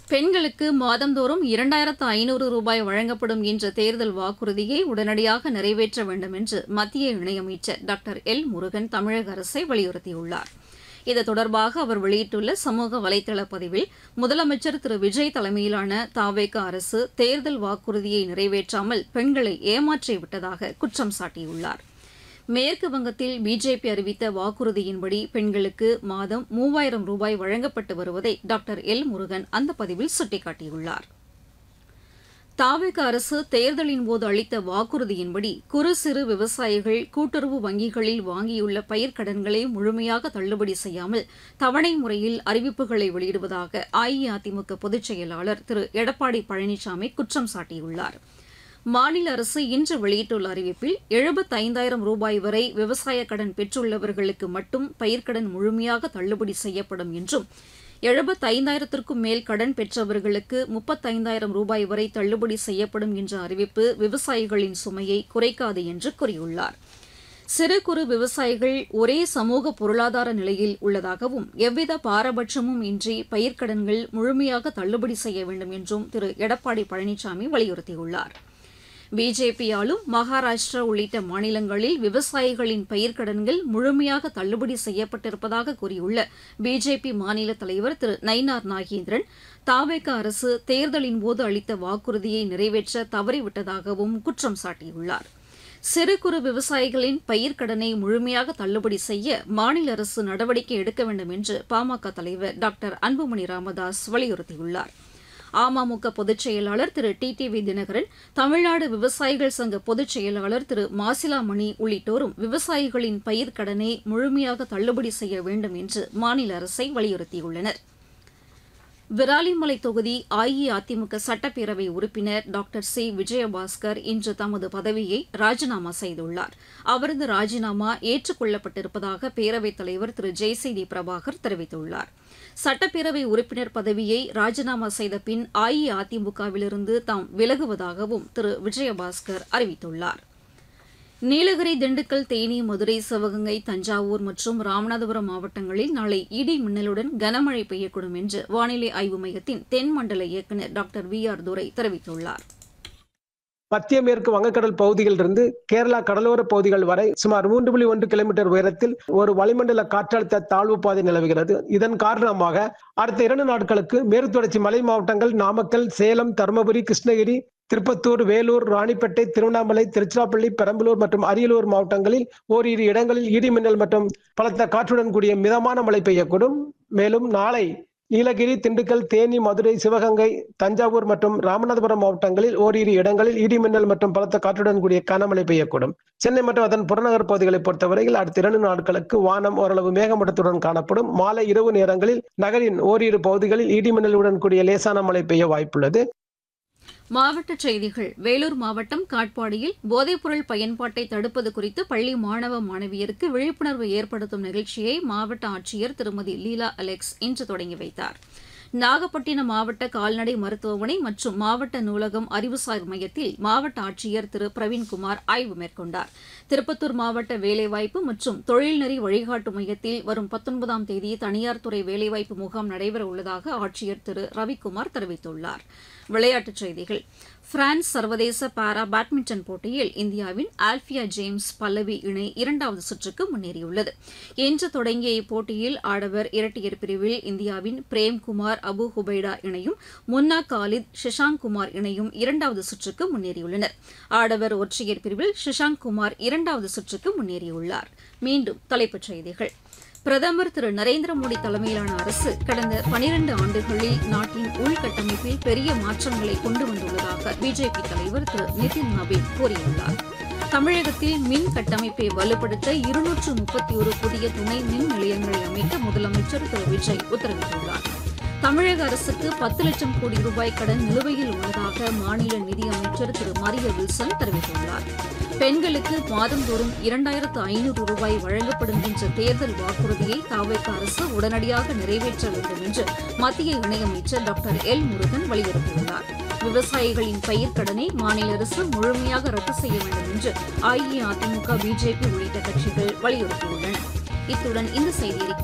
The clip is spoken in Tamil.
பெண்களுக்கு மாதந்தோறும் 2,500 ரூபாய் வழங்கப்படும் என்ற தேர்தல் வாக்குறுதியை உடனடியாக நிறைவேற்ற வேண்டும் என்று மத்திய இணையமைச்சர் டாக்டர் எல் முருகன் தமிழக அரசை வலியுறுத்தியுள்ளார். இது தொடர்பாக அவர் வெளியிட்டுள்ள சமூக வலைதள பதிவில் முதலமைச்சர் திரு விஜய் தலைமையிலான தவேக அரசு தேர்தல் வாக்குறுதியை நிறைவேற்றாமல் பெண்களை ஏமாற்றிவிட்டதாக குற்றம் சாட்டியுள்ளார். மேற்கு வங்கத்தில் பிஜேபி அறிவித்த வாக்குறுதியின்படி பெண்களுக்கு மாதம் 3,000 ரூபாய் வழங்கப்பட்டு வருவதை டாக்டர் எல் முருகன் அந்த பதிவில் சுட்டிக்காட்டியுள்ளார். தவேக அரசு தேர்தலின்போது அளித்த வாக்குறுதியின்படி குறு சிறு விவசாயிகள் கூட்டுறவு வங்கிகளில் வாங்கியுள்ள பயிர்க்கடன்களை முழுமையாக தள்ளுபடி செய்யாமல் தவணை முறையில் அறிவிப்புகளை வெளியிடுவதாக அஇஅதிமுக பொதுச் செயலாளர் திரு எடப்பாடி பழனிசாமி குற்றம் சாட்டியுள்ளார். மாநில அரசு இன்று வெளியிட்டுள்ள அறிவிப்பில் 75,000 ரூபாய் வரை விவசாய கடன் பெற்றுள்ளவர்களுக்கு மட்டும் பயிர்க்கடன் முழுமையாக தள்ளுபடி செய்யப்படும் என்றும் 75,000க்கும் மேல் கடன் பெற்றவர்களுக்கு 35,000 ரூபாய் வரை தள்ளுபடி செய்யப்படும் என்ற அறிவிப்பு விவசாயிகளின் சுமையை குறைக்காது என்று கூறியுள்ளார். சிறு குறு விவசாயிகள் ஒரே சமூக பொருளாதார நிலையில் உள்ளதாகவும் எவ்வித பாரபட்சமும் இன்றி பயிர்க்கடன்கள் முழுமையாக தள்ளுபடி செய்ய வேண்டும் என்றும் திரு எடப்பாடி பழனிசாமி வலியுறுத்தியுள்ளார். பிஜேபி ஆளும் மகாராஷ்டிரா உள்ளிட்ட மாநிலங்களில் விவசாயிகளின் பயிர்க்கடன்கள் முழுமையாக தள்ளுபடி செய்யப்பட்டிருப்பதாக கூறியுள்ள பிஜேபி மாநில தலைவர் திரு நயினார் நாகேந்திரன் தவேக அரசு தேர்தலின்போது அளித்த வாக்குறுதியை நிறைவேற்ற தவறிவிட்டதாகவும் குற்றம் சாட்டியுள்ளார். சிறு குறு விவசாயிகளின் பயிர்க்கடனை முழுமையாக தள்ளுபடி செய்ய மாநில அரசு நடவடிக்கை எடுக்க வேண்டும் என்று பாமக தலைவர் டாக்டர் அன்புமணி ராமதாஸ் வலியுறுத்தியுள்ளார். அமமுக பொதுச் செயலாளர் திரு டிடிவி தினகரன், தமிழ்நாடு விவசாயிகள் சங்க பொதுச் செயலாளர் திரு மாசிலாமணி உள்ளிட்டோரும் விவசாயிகளின் பயிர்க்கடனை முழுமையாக தள்ளுபடி செய்ய வேண்டும் என்று மாநில அரசை வலியுறுத்தியுள்ளனர். விராலிமலை தொகுதி அஇஅதிமுக சட்டப்பேரவை உறுப்பினர் டாக்டர் சி விஜயபாஸ்கர் இன்று தமது பதவியை ராஜினாமா செய்துள்ளார். அவரது ராஜினாமா ஏற்றுக்கொள்ளப்பட்டிருப்பதாக பேரவைத் தலைவர் திரு ஜெய்சிடி பிரபாகர் தெரிவித்துள்ளார். சட்டப்பேரவை உறுப்பினர் பதவியை ராஜினாமா செய்த பின் அஇஅதிமுகவிலிருந்து தாம் விலகுவதாகவும் திரு விஜயபாஸ்கர் அறிவித்துள்ளார். நீலகிரி, திண்டுக்கல், தேனி, மதுரை, சிவகங்கை, தஞ்சாவூர் மற்றும் ராமநாதபுரம் மாவட்டங்களில் நாளை இடி மின்னலுடன் கனமழை பெய்யக்கூடும் என்று வானிலை ஆய்வு மையத்தின் தென்மண்டல இயக்குநர் டாக்டர் வி ஆர் துரை தெரிவித்துள்ளார். மத்திய மேற்கு வங்கக்கடல் பகுதியிலிருந்து கேரளா கடலோர பகுதிகள் வரை சுமார் 3.1 கிலோமீட்டர் உயரத்தில் ஒரு வளிமண்டல காற்றழுத்த தாழ்வு பாதை நிலவுகிறது. இதன் காரணமாக அடுத்த 2 நாட்களுக்கு மேற்கு தொடர்ச்சி மலை மாவட்டங்கள் நாமக்கல், சேலம், தருமபுரி, கிருஷ்ணகிரி, திருப்பத்தூர், வேலூர், ராணிப்பேட்டை, திருவண்ணாமலை, திருச்சிராப்பள்ளி, பெரம்பலூர் மற்றும் அரியலூர் மாவட்டங்களில் ஓரிரு இடங்களில் இடி மின்னல் மற்றும் பலத்த காற்றுடன் கூடிய மிதமான மழை பெய்யக்கூடும். மேலும் நாளை நீலகிரி, திண்டுக்கல், தேனி, மதுரை, சிவகங்கை, தஞ்சாவூர் மற்றும் ராமநாதபுரம் மாவட்டங்களில் ஓரிரு இடங்களில் இடி மின்னல் மற்றும் பலத்த காற்றுடன் கூடிய கனமழை பெய்யக்கூடும். சென்னை மற்றும் அதன் புறநகர் பகுதிகளை பொறுத்தவரையில் அடுத்த 2 நாட்களுக்கு வானம் ஓரளவு மேகமூட்டத்துடன் காணப்படும். மாலை இரவு நேரங்களில் நகரின் ஓரிரு பகுதிகளில் இடி மின்னலுடன் கூடிய லேசான மழை பெய்ய வாய்ப்புள்ளது. மாவட்டச் செய்திகள். வேலூர் மாவட்டம் காட்பாடியில் போதைப்பொருள் பயன்பாட்டை தடுப்பது குறித்து பள்ளி மாணவ மாணவியருக்கு விழிப்புணர்வு ஏற்படுத்தும் நிகழ்ச்சியை மாவட்ட ஆட்சியர் திருமதி லீலா அலெக்ஸ் இன்று தொடங்கி வைத்தார். நாகப்பட்டினம் மாவட்ட கால்நடை மருத்துவமனை மற்றும் மாவட்ட நூலகம் அறிவுசார் மையத்தில் மாவட்ட ஆட்சியர் திரு பிரவீன்குமார் ஆய்வு மேற்கொண்டார். திருப்பத்தூர் மாவட்ட வேலைவாய்ப்பு மற்றும் தொழில்நெறி வழிகாட்டு மையத்தில் வரும் 19ஆம் தேதி தனியார் துறை வேலைவாய்ப்பு முகாம் நடைபெறவுள்ளதாக ஆட்சியர் திரு ரவிக்குமார் தெரிவித்துள்ளார். விளையாட்டுச் செய்திகள். பிரான்ஸ் சர்வதேச பாரா பேட்மிண்டன் போட்டியில் இந்தியாவின் ஆல்பியா ஜேம்ஸ் பல்லவி இணை 2வது சுற்றுக்கு முன்னேறியுள்ளது. இன்று தொடங்கிய இப்போட்டியில் ஆடவர் இரட்டையர் பிரிவில் இந்தியாவின் பிரேம்குமார் அபு ஹுபைடா இணையும் முன்னா காலித் ஷஷாங்க் குமார் இணையும் 2வது சுற்றுக்கு முன்னேறியுள்ளனர். ஆடவர் ஒற்றையர் பிரிவில் ஷஷாங்க் குமார் 2வது சுற்றுக்கு முன்னேறியுள்ளார். மீண்டும் தலைப்புச் செய்திகள். பிரதமர் திரு நரேந்திர மோடி தலைமையிலான அரசு கடந்த 12 ஆண்டுகளில் நாட்டின் உள்கட்டமைப்பில் பெரிய மாற்றங்களை கொண்டு வந்துள்ளதாக பிஜேபி தலைவர் திரு நிதின் நவீன் கூறியுள்ளார். தமிழகத்தில் மின் கட்டமைப்பை வலுப்படுத்த 231 புதிய துணை மின் நிலையங்களை அமைக்க முதலமைச்சர் திரு விஜய் உத்தரவிட்டுள்ளார். தமிழக அரசுக்கு 10 லட்சம் கோடி ரூபாய் கடன் நிலுவையில் உள்ளதாக மாநில நிதியமைச்சர் திரு மரிய வில்சன் தெரிவித்துள்ளார். பெண்களுக்கு மாதந்தோறும் 2,500 ரூபாய் வழங்கப்படும் என்ற தேர்தல் வாக்குறுதியை தவேக அரசு உடனடியாக நிறைவேற்ற வேண்டும் என்று மத்திய இணையமைச்சர் டாக்டர் எல் முருகன் வலியுறுத்தியுள்ளார். விவசாயிகளின் பயிர்க்கடனை மாநில அரசு முழுமையாக ரத்து செய்ய வேண்டும் என்று அஇஅதிமுக, பிஜேபி உள்ளிட்ட கட்சிகள் வலியுறுத்தியுள்ளன. இத்துடன் இந்த செய்தியறிக்கை